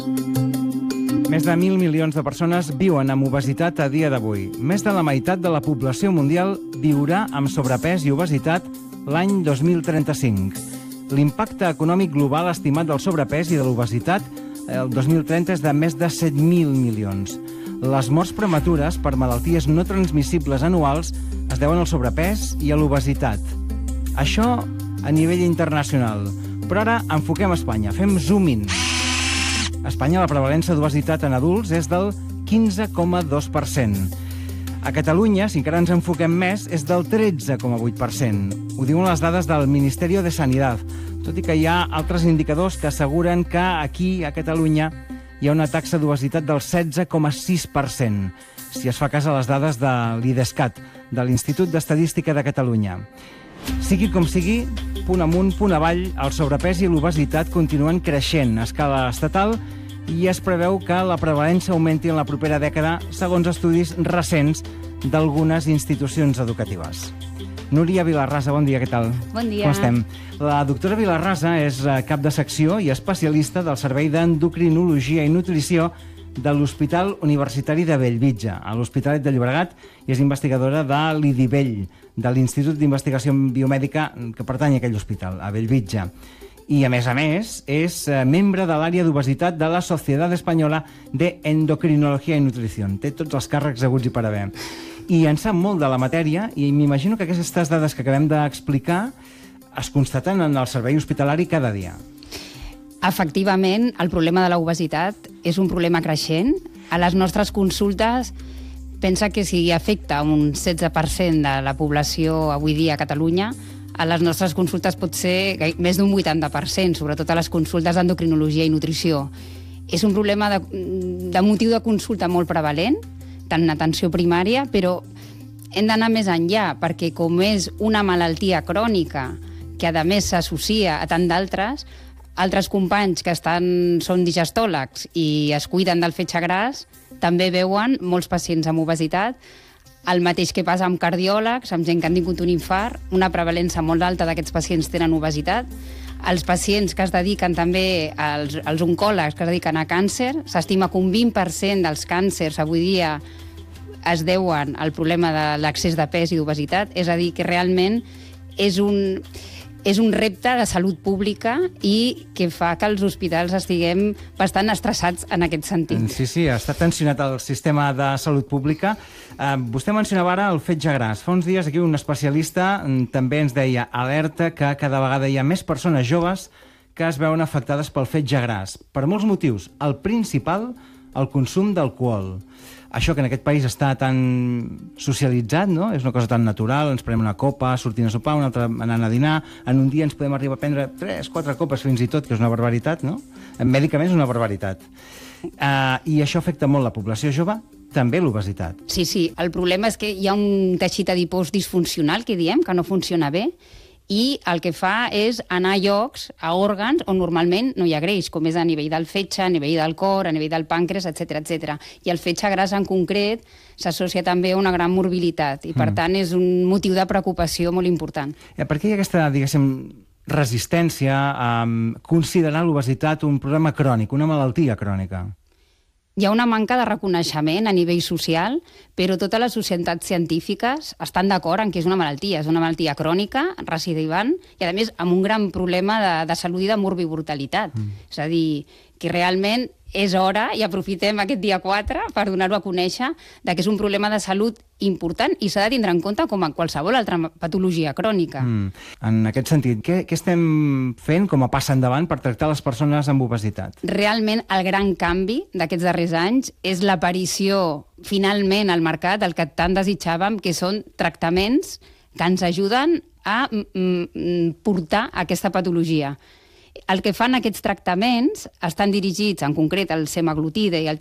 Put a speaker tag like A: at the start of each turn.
A: Més de 1.000 milions de persones viuen amb obesitat a dia d'avui. Més de la meitat de la població mundial viurà amb sobrepès i obesitat l'any 2035. L'impacte econòmic global estimat del sobrepès i de l'obesitat el 2030 és de més de 7.000 milions. Les morts prematures per malalties no transmissibles anuals es deuen al sobrepès i a l'obesitat. Això a nivell internacional. Però ara enfoquem Espanya, fem zoom-in. A Espanya la prevalença d'obesitat en adults és del 15,2%. A Catalunya, si encara ens enfoquem més, és del 13,8%. Ho diuen les dades del Ministerio de Sanidad, tot i que hi ha altres indicadors que asseguren que aquí, a Catalunya, hi ha una taxa d'obesitat del 16,6%, si es fa cas a les dades de l'IDESCAT, de l'Institut d'Estadística de Catalunya. Sigui com sigui, punt amunt, punt avall, el sobrepès i l'obesitat continuen creixent a escala estatal i es preveu que la prevalença augmenti en la propera dècada, segons estudis recents d'algunes institucions educatives. Núria Vilarrasa, bon dia, què tal?
B: Bon dia.
A: Com estem? La doctora Vilarrasa és cap de secció i especialista del Servei d'Endocrinologia i Nutrició de l'Hospital Universitari de Bellvitge, a l'Hospitalet de Llobregat, i és investigadora de l'IDIVELL, de l'Institut d'Investigació Biomèdica que pertany a aquell hospital, a Bellvitge. I, a més, és membre de l'àrea d'obesitat de la Sociedad Española de Endocrinologia i Nutrició. Té tots els càrrecs haguts i per haver. I en sap molt de la matèria, i m'imagino que aquestes dades que acabem d'explicar es constaten en el servei hospitalari cada dia.
B: Efectivament, el problema de l'obesitat és un problema creixent. A les nostres consultes, pensa que si afecta un 16% de la població avui dia a Catalunya, a les nostres consultes pot ser més d'un 80%, sobretot a les consultes d'endocrinologia i nutrició. És un problema de motiu de consulta molt prevalent, tant en atenció primària, però hem d'anar més enllà, perquè com és una malaltia crònica que a més s'associa a tant d'altres, altres companys que són digestòlegs i es cuiden del fetge gras també veuen molts pacients amb obesitat. El mateix que passa amb cardiòlegs, amb gent que han tingut un infart, una prevalença molt alta d'aquests pacients tenen obesitat. Els pacients que es dediquen també, els oncòlegs que es dediquen a càncer, s'estima que un 20% dels càncers avui dia es deuen al problema de l'excés de pes i d'obesitat, és a dir, que realment és un repte de salut pública i que fa que els hospitals estiguem bastant estressats en aquest sentit.
A: Sí, està tensionat el sistema de salut pública. Vostè mencionava ara el fetge gras. Fa uns dies aquí un especialista també ens deia alerta que cada vegada hi ha més persones joves que es veuen afectades pel fetge gras. Per molts motius. El principal, el consum d'alcohol. Això que en aquest país està tan socialitzat, no? És una cosa tan natural, ens prenem una copa, sortim a sopar, una altra anant a dinar, en un dia ens podem arribar a prendre 3-4 copes fins i tot, que és una barbaritat, no? Mèdicament és una barbaritat. I això afecta molt la població jove, també l'obesitat.
B: Sí, el problema és que hi ha un teixit adipós disfuncional, que diem, que no funciona bé, i el que fa és anar a llocs, a òrgans, on normalment no hi ha greix, com és a nivell del fetge, a nivell del cor, a nivell del pàncreas, etc. I el fetge gras en concret s'associa també a una gran morbilitat i, per tant, és un motiu de preocupació molt important.
A: Per què hi ha aquesta, diguéssim, resistència a considerar l'obesitat un problema crònic, una malaltia crònica?
B: Hi ha una manca de reconeixement a nivell social, però totes les societats científiques estan d'acord en que és una malaltia crònica, recidivant, i a més amb un gran problema de salut i de morbibrutalitat. És a dir, que realment és hora, i aprofitem aquest dia 4 per donar-ho a conèixer, que és un problema de salut important i s'ha de tindre en compte com en qualsevol altra patologia crònica.
A: En aquest sentit, què estem fent com a pas endavant per tractar les persones amb obesitat?
B: Realment el gran canvi d'aquests darrers anys és l'aparició finalment al mercat del que tant desitjàvem, que són tractaments que ens ajuden a portar aquesta patologia. El que fan aquests tractaments estan dirigits en concret al semaglutide i al